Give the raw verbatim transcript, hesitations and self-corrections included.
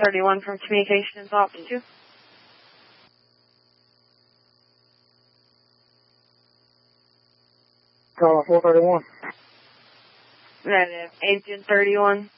thirty-one from Communications Ops two. Call four thirty-one. Negative. Agent thirty-one.